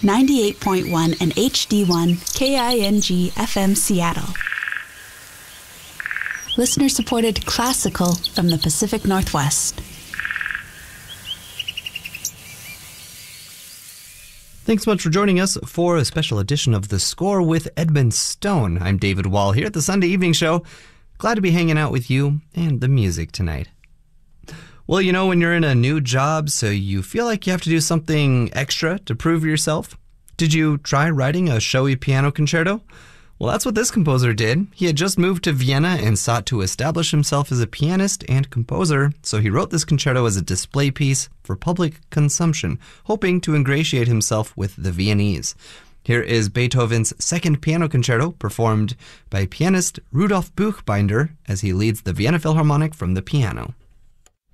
98.1 and HD1 KING FM Seattle. Listener-supported classical from the Pacific Northwest. Thanks so much for joining us for a special edition of The Score with Edmund Stone. I'm David Wall here at the Sunday Evening Show. Glad to be hanging out with you and the music tonight. Well, you know, when you're in a new job, so you feel like you have to do something extra to prove yourself. Did you try writing a showy piano concerto? Well, that's what this composer did. He had just moved to Vienna and sought to establish himself as a pianist and composer, so he wrote this concerto as a display piece for public consumption, hoping to ingratiate himself with the Viennese. Here is Beethoven's Second Piano Concerto, performed by pianist Rudolf Buchbinder as he leads the Vienna Philharmonic from the piano.